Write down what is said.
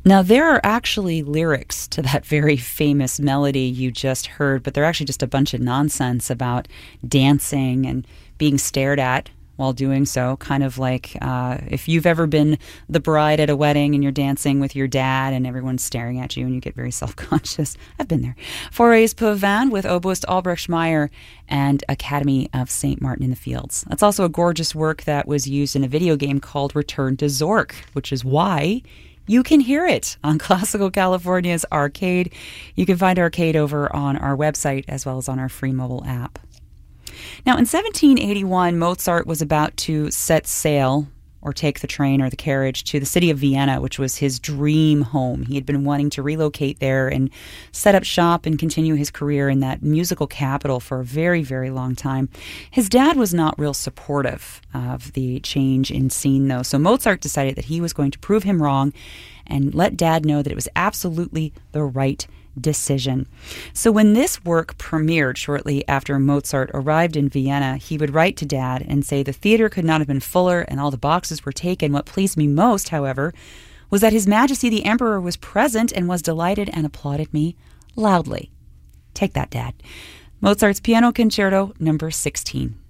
Now, there are actually lyrics to that very famous melody you just heard, but they're actually just a bunch of nonsense about dancing and being stared at while doing so, kind of like if you've ever been the bride at a wedding and you're dancing with your dad and everyone's staring at you and you get very self-conscious. I've been there. Forays Pavane with Oboist Albrecht Meyer and Academy of St. Martin in the Fields. That's also a gorgeous work that was used in a video game called Return to Zork, which is why you can hear it on Classical California's Arcade. You can find Arcade over on our website as well as on our free mobile app. Now, in 1781, Mozart was about to set sail or take the train or the carriage to the city of Vienna, which was his dream home. He had been wanting to relocate there and set up shop and continue his career in that musical capital for a very, very long time. His dad was not real supportive of the change in scene, though, so Mozart decided that he was going to prove him wrong and let Dad know that it was absolutely the right decision. So when this work premiered shortly after Mozart arrived in Vienna, he would write to Dad and say the theater could not have been fuller and all the boxes were taken. What pleased me most, however, was that His Majesty the Emperor was present and was delighted and applauded me loudly. Take that, Dad. Mozart's Piano Concerto, number 16.